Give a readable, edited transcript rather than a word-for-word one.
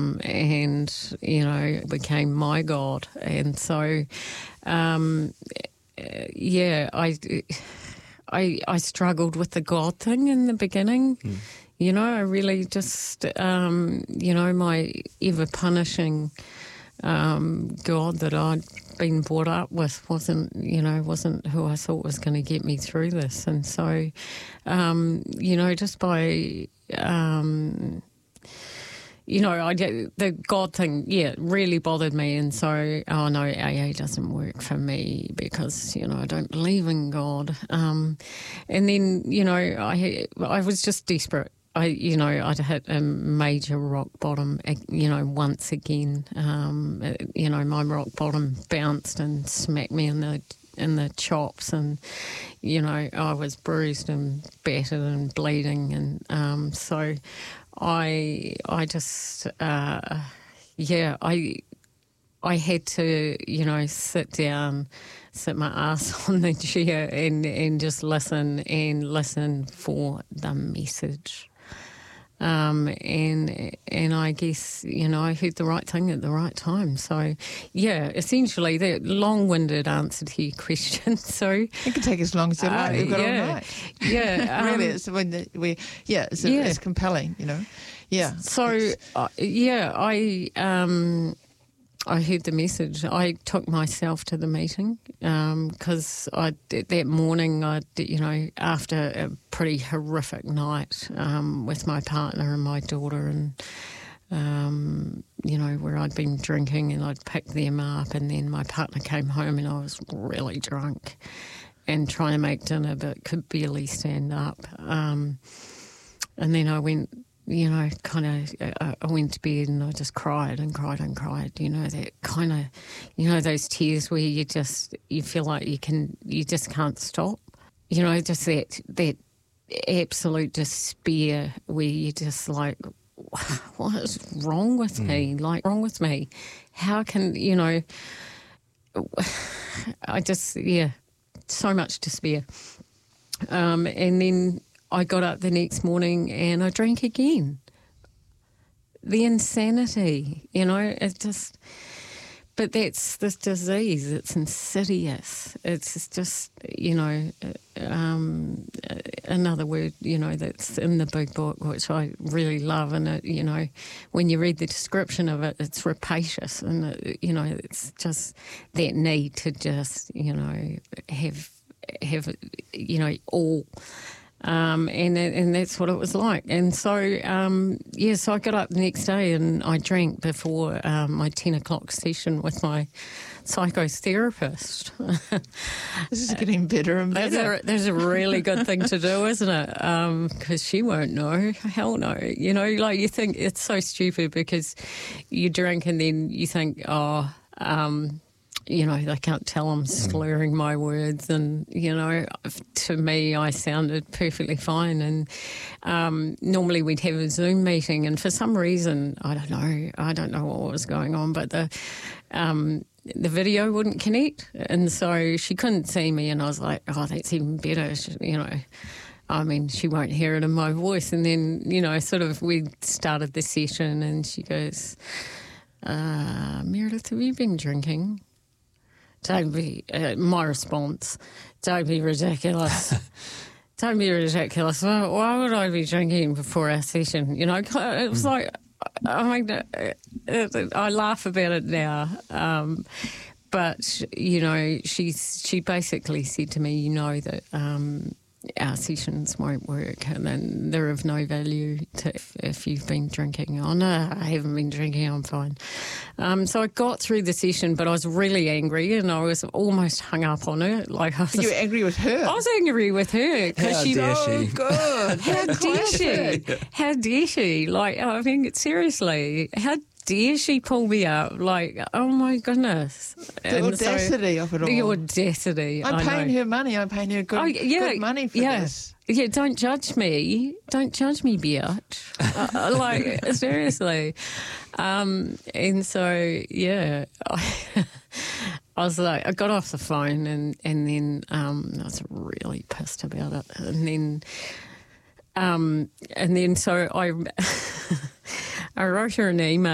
and, became my God. And so, I struggled with the God thing in the beginning. I really just, my ever-punishing God that I'd been brought up with wasn't who I thought was going to get me through this. And so, just by, the God thing, really bothered me. And so, AA doesn't work for me because, I don't believe in God. And then, I was just desperate. I'd hit a major rock bottom, once again. My rock bottom bounced and smacked me in the chops, and I was bruised and battered and bleeding, and so I just I had to sit my ass on the chair and just listen for the message. And I guess, I heard the right thing at the right time. So, essentially, the long-winded answer to your question. So it can take as long as you like. You've got all night. Yeah. Really, it's compelling, Yeah. So, I heard the message. I took myself to the meeting because that morning, after a pretty horrific night with my partner and my daughter, and where I'd been drinking and I'd picked them up, and then my partner came home and I was really drunk and trying to make dinner but could barely stand up. And then I went. I went to bed and I just cried and cried and cried. That kind of, those tears where you feel like you just can't stop. Just that absolute despair where you're just like, what is wrong with me? Like, wrong with me? How can, I just, so much despair. And then I got up the next morning and I drank again. The insanity, it just... But that's this disease. It's insidious. It's just, another word, that's in the big book, which I really love. And, when you read the description of it, it's rapacious. And, it's just that need to just, have all... and that's what it was like. And so, so I got up the next day and I drank before my 10 o'clock session with my psychotherapist. This is getting better and better. That's a really good thing to do, isn't it? Because she won't know. Hell no. You think it's so stupid because you drink and then you think, they can't tell I'm slurring my words, and, to me, I sounded perfectly fine. And normally we'd have a Zoom meeting, and for some reason, I don't know what was going on, but the video wouldn't connect, and so she couldn't see me, and I was like, that's even better, she won't hear it in my voice. And then, we started the session, and she goes, Meredith, have you been drinking? Don't be, my response, don't be ridiculous. Don't be ridiculous. Why would I be drinking before our session? It was like, I laugh about it now. But, she basically said to me, that our sessions won't work, and then they're of no value if you've been drinking. Oh, no, I haven't been drinking, I'm fine. So I got through the session, but I was really angry, and I was almost hung up on her. You were angry with her? I was angry with her. How dare she? Good. How dare she? How dare she? Seriously, how dare she pull me up? Oh my goodness. The audacity of it all. The audacity. I'm paying her money. I'm paying her good money for this. Yeah, don't judge me. Don't judge me, bitch. Seriously. And so, I was like, I got off the phone and then I was really pissed about it. And then so I wrote her an email.